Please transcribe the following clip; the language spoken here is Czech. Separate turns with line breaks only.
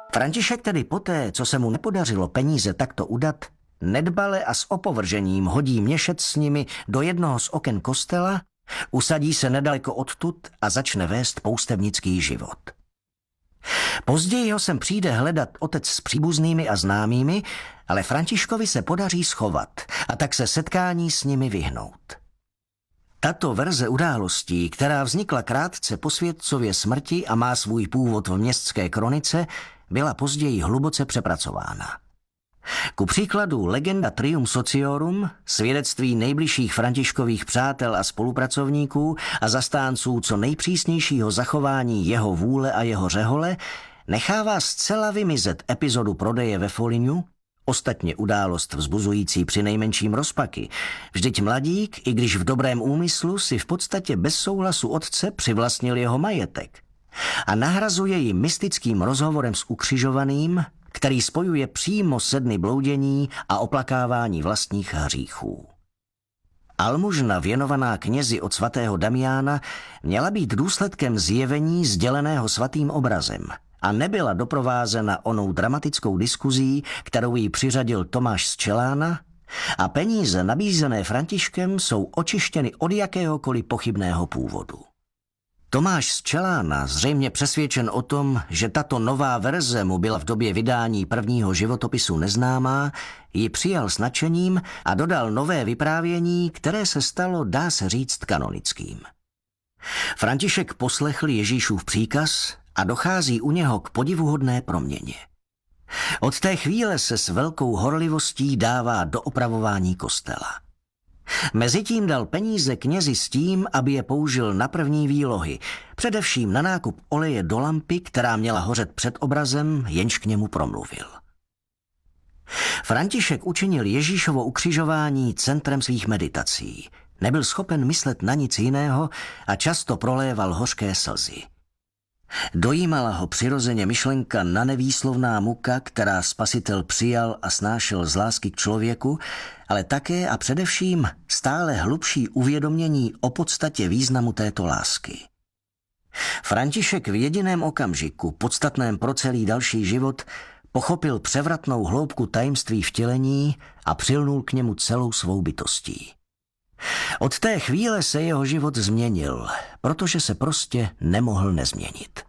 František tedy poté, co se mu nepodařilo peníze takto udat, nedbale a s opovržením hodí měšec s nimi do jednoho z oken kostela, usadí se nedaleko odtud a začne vést poustevnický život. Později ho sem přijde hledat otec s příbuznými a známými, ale Františkovi se podaří schovat a tak se setkání s nimi vyhnout. Tato verze událostí, která vznikla krátce po svědcově smrti a má svůj původ v městské kronice, byla později hluboce přepracována. Ku příkladu legenda Trium Sociorum, svědectví nejbližších Františkových přátel a spolupracovníků a zastánců co nejpřísnějšího zachování jeho vůle a jeho řehole, nechává zcela vymizet epizodu prodeje ve Folignu, ostatně událost vzbuzující přinejmenším rozpaky. Vždyť mladík, i když v dobrém úmyslu, si v podstatě bez souhlasu otce přivlastnil jeho majetek a nahrazuje ji mystickým rozhovorem s ukřižovaným, který spojuje přímo 7 bloudění a oplakávání vlastních hříchů. Almužna věnovaná knězi od svatého Damiána měla být důsledkem zjevení sděleného svatým obrazem a nebyla doprovázena onou dramatickou diskuzí, kterou jí přiřadil Tomáš z Čelána, a peníze nabízené Františkem jsou očištěny od jakéhokoliv pochybného původu. Tomáš z Čelána, zřejmě přesvědčen o tom, že tato nová verze mu byla v době vydání prvního životopisu neznámá, ji přijal s nadšením a dodal nové vyprávění, které se stalo, dá se říct, kanonickým. František poslechl Ježíšův příkaz a dochází u něho k podivuhodné proměně. Od té chvíle se s velkou horlivostí dává do opravování kostela. Mezitím dal peníze knězi s tím, aby je použil na první výlohy, především na nákup oleje do lampy, která měla hořet před obrazem, jenž k němu promluvil. František učinil Ježíšovo ukřižování centrem svých meditací. Nebyl schopen myslet na nic jiného a často proléval hořké slzy. Dojímala ho přirozeně myšlenka na nevýslovná muka, která Spasitel přijal a snášel z lásky k člověku, ale také a především stále hlubší uvědomění o podstatě významu této lásky. František v jediném okamžiku, podstatném pro celý další život, pochopil převratnou hloubku tajemství vtělení a přilnul k němu celou svou bytostí. Od té chvíle se jeho život změnil, protože se prostě nemohl nezměnit.